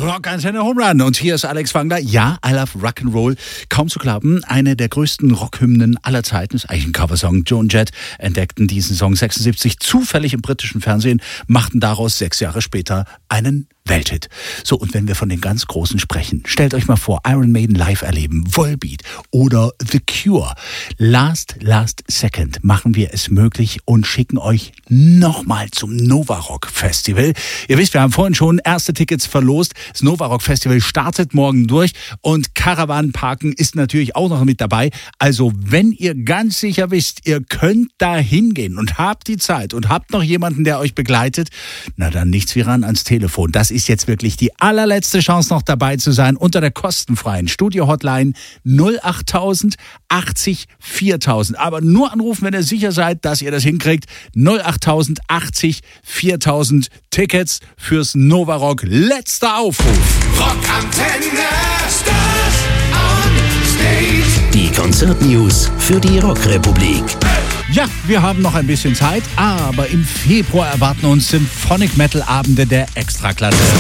Rockantenne Home Run. Und hier ist Alex Wangler. Ja, I love Rock'n'Roll. Kaum zu glauben, eine der größten Rockhymnen aller Zeiten. Ist eigentlich ein Coversong. Joan Jett entdeckten diesen Song 76 zufällig im britischen Fernsehen, machten daraus 6 Jahre später einen Welthit. So, und wenn wir von den ganz Großen sprechen, stellt euch mal vor, Iron Maiden live erleben, Volbeat oder The Cure. Last Second machen wir es möglich und schicken euch nochmal zum Nova Rock Festival. Ihr wisst, wir haben vorhin schon erste Tickets verlost. Das Nova Rock Festival startet morgen durch und Karawanenparken ist natürlich auch noch mit dabei. Also, wenn ihr ganz sicher wisst, ihr könnt da hingehen und habt die Zeit und habt noch jemanden, der euch begleitet, na dann nichts wie ran ans Telefon. Das ist jetzt wirklich die allerletzte Chance, noch dabei zu sein unter der kostenfreien Studio-Hotline 08000 80 4000. Aber nur anrufen, wenn ihr sicher seid, dass ihr das hinkriegt. 08000 80 4000 Tickets fürs Nova Rock. Letzter Aufruf. Rockantenne Stars on Stage. Die Konzertnews für die Rockrepublik. Ja, wir haben noch ein bisschen Zeit, aber im Februar erwarten uns Symphonic Metal Abende der Extraklasse.